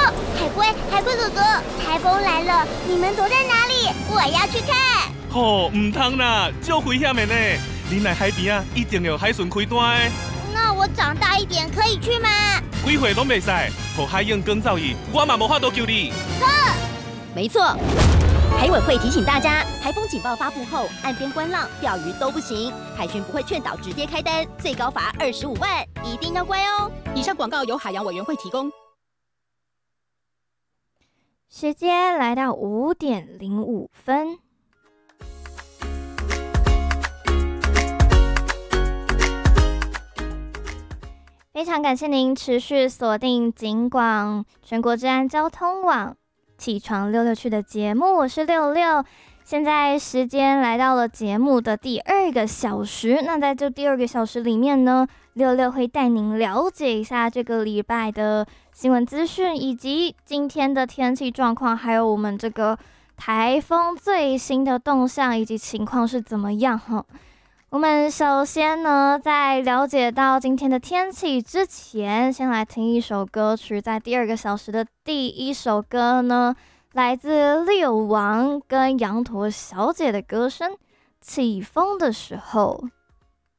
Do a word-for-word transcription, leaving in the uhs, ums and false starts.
海龟，海龟哥哥，台风来了，你们躲在哪里？我要去看。 吼、哦，唔通啦，足危险的呢！你来海边啊，一定有海巡开单的。 那我长大一点可以去吗？ 几岁拢袂使，互海燕更造诣，我嘛无法度救你。 呵， 没错。海委会提醒大家，台风警报发布后，岸边观浪、钓鱼都不行。海巡不会劝导直接开单，最高罚二十五万，一定要乖哦。 以上广告由海洋委员会提供。 时间来到五点零五分。非常感谢您持续锁定警广全国治安交通网起床六六去的节目，我是六六。现在时间来到了节目的第二个小时，那在这第二个小时里面呢，六六会带您了解一下这个礼拜的新闻资讯，以及今天的天气状况，还有我们这个台风最新的动向以及情况是怎么样哈。我们首先呢，在了解到今天的天气之前，先来听一首歌曲。在第二个小时的第一首歌呢，来自六王跟羊驼小姐的歌声《起风的时候》。